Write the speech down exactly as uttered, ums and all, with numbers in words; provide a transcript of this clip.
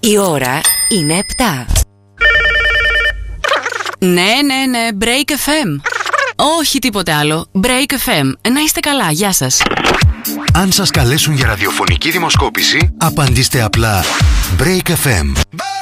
Η ώρα είναι επτά. Ναι, ναι, ναι, Break εφ εμ. Όχι τίποτε άλλο, Break εφ εμ. Να είστε καλά, γεια σας. Αν σας καλέσουν για ραδιοφωνική δημοσκόπηση, απαντήστε απλά Break εφ εμ.